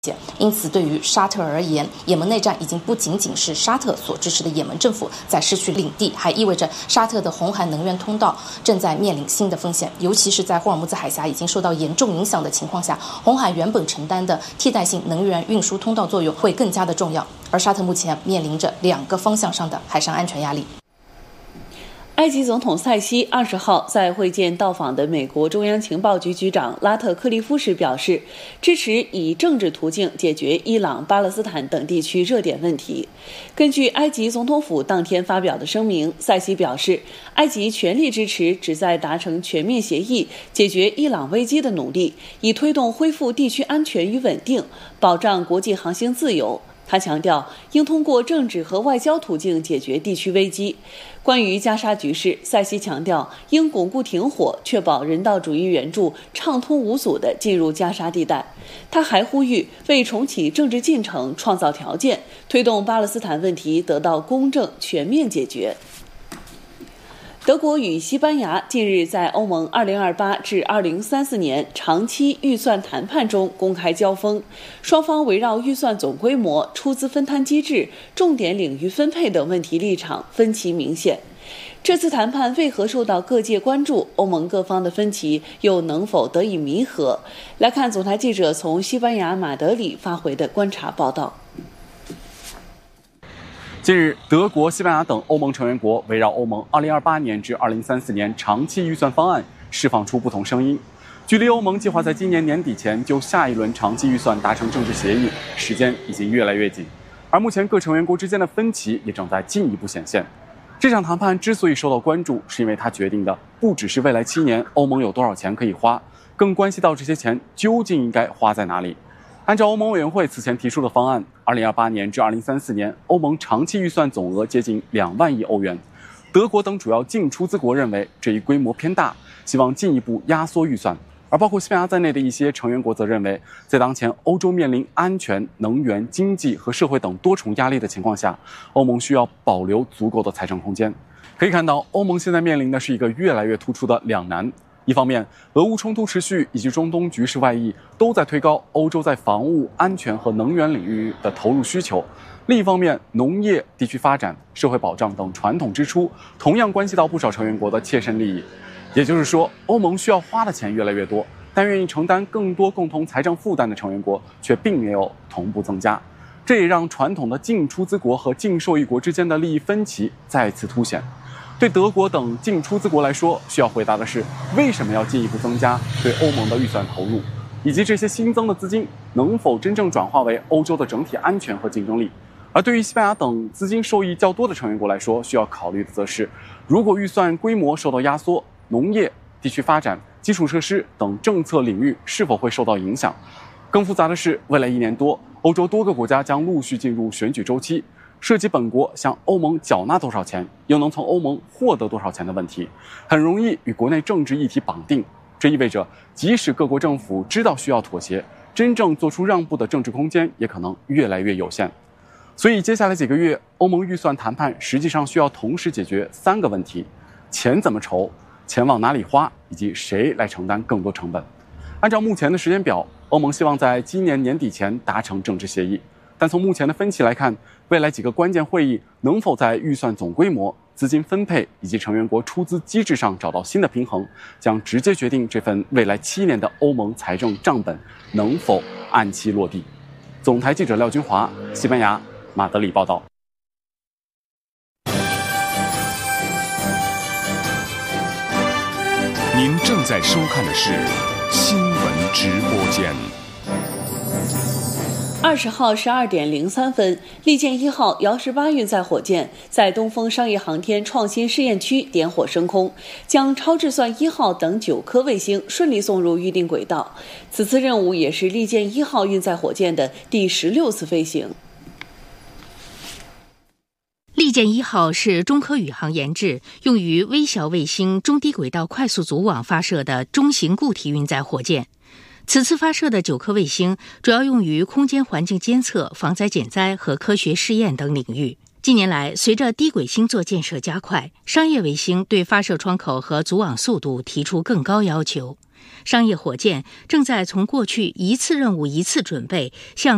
因此，对于沙特而言，也门内战已经不仅仅是沙特所支持的也门政府在失去领地，还意味着沙特的红海能源通道正在面临新的风险。尤其是在霍尔木兹海峡已经受到严重影响的情况下，红海原本承担的替代性能源运输通道作用会更加的重要。而沙特目前面临着2个方向上的海上安全压力。 埃及总统塞西20号在会见到访的美国中央情报局局长拉特克利夫时表示，支持以政治途径解决伊朗、巴勒斯坦等地区热点问题。根据埃及总统府当天发表的声明，塞西表示，埃及全力支持旨在达成全面协议、解决伊朗危机的努力，以推动恢复地区安全与稳定，保障国际航行自由。他强调，应通过政治和外交途径解决地区危机。关于加沙局势，塞西强调，应巩固停火，确保人道主义援助畅通无阻地进入加沙地带。他还呼吁为重启政治进程创造条件，推动巴勒斯坦问题得到公正全面解决。德国与西班牙近日在欧盟2028至2034年长期预算谈判中公开交锋，双方围绕预算总规模、出资分摊机制、重点领域分配等问题立场分歧明显。这次谈判为何受到各界关注？欧盟各方的分歧又能否得以弥合？来看总台记者从西班牙马德里发回的观察报道。 近日，德国、西班牙等欧盟成员国围绕欧盟2028年至2034年长期预算方案释放出不同声音。距离欧盟计划在今年年底前就下一轮长期预算达成政治协议，时间已经越来越紧。而目前各成员国之间的分歧也正在进一步显现。这场谈判之所以受到关注，是因为它决定的不只是未来7年欧盟有多少钱可以花，更关系到这些钱究竟应该花在哪里。按照欧盟委员会此前提出的方案，2028年至2034年，欧盟长期预算总额接近2万亿欧元。德国等主要净出资国认为这一规模偏大，希望进一步压缩预算。而包括西班牙在内的一些成员国则认为，在当前欧洲面临安全、能源、经济和社会等多重压力的情况下，欧盟需要保留足够的财政空间。可以看到，欧盟现在面临的是一个越来越突出的两难。一方面，俄乌冲突持续以及中东局势外溢都在推高欧洲在防务、安全和能源领域的投入需求；另一方面，农业、地区发展、社会保障等传统支出同样关系到不少成员国的切身利益。也就是说，欧盟需要花的钱越来越多，但愿意承担更多共同财政负担的成员国却并没有同步增加。这也让传统的净出资国和净受益国之间的利益分歧再次凸显。对德国等净出资国来说，需要回答的是为什么要进一步增加对欧盟的预算投入，以及这些新增的资金能否真正转化为欧洲的整体安全和竞争力。而对于西班牙等资金受益较多的成员国来说，需要考虑的则是，如果预算规模受到压缩，农业、地区发展、基础设施等政策领域是否会受到影响。更复杂的是，未来1年多，欧洲多个国家将陆续进入选举周期，涉及本国向欧盟缴纳多少钱，又能从欧盟获得多少钱的问题，很容易与国内政治议题绑定。这意味着，即使各国政府知道需要妥协，真正做出让步的政治空间也可能越来越有限。所以接下来几个月，欧盟预算谈判实际上需要同时解决3个问题：钱怎么筹，钱往哪里花，以及谁来承担更多成本。按照目前的时间表，欧盟希望在今年年底前达成政治协议。但从目前的分歧来看，未来几个关键会议能否在预算总规模、资金分配以及成员国出资机制上找到新的平衡，将直接决定这份未来7年的欧盟财政账本能否按期落地。总台记者廖军华，西班牙马德里报道。 您正在收看的是新闻直播间。 20号12点03分，利剑1号遥18运载火箭在东风商业航天创新试验区点火升空，将超质算1号等9颗卫星顺利送入预定轨道。此次任务也是利剑1号运载火箭的第16次飞行。 利剑1号是中科宇航研制，用于微小卫星中低轨道快速组网发射的中型固体运载火箭。此次发射的9颗卫星主要用于空间环境监测、防灾减灾和科学试验等领域。近年来，随着低轨星座建设加快，商业卫星对发射窗口和组网速度提出更高要求。商业火箭正在从过去一次任务一次准备向